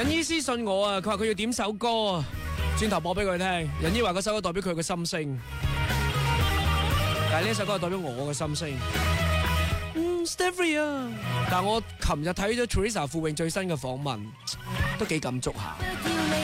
仁姨私信我啊，佢話佢要點首歌啊，轉頭播俾佢聽。仁姨話嗰首歌代表佢嘅心聲，但係呢首歌係代表我嘅心聲。Stephy 啊，但係我琴日睇咗 Teresa 傅穎最新嘅訪問，都幾感觸下。